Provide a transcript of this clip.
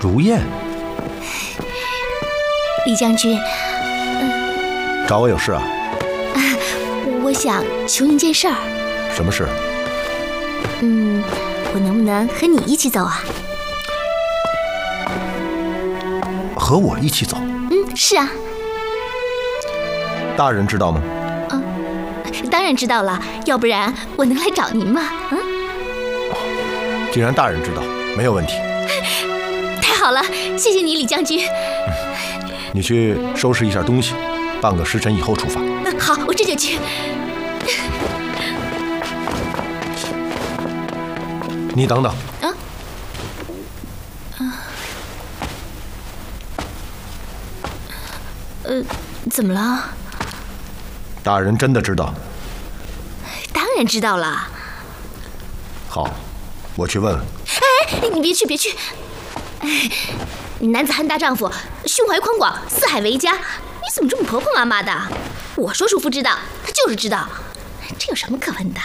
如燕， 李将军， 找我有事啊？ 我想求你件事儿。 什么事？ 我能不能和你一起走啊？ 和我一起走？ 是啊。 大人知道吗？ 当然知道了，要不然我能来找您吗？ 既然大人知道，没有问题。 太好了，谢谢你，李将军。 你去收拾一下东西，半个时辰以后出发。 好，我这就去。 你等等。 怎么了？ 大人真的知道？ 当然知道了。 好，我去问问。 哎，你别去，别去！男子汉大丈夫，胸怀宽广，四海为家。你怎么这么婆婆妈妈的？我说叔父知道，他就是知道，这有什么可问的？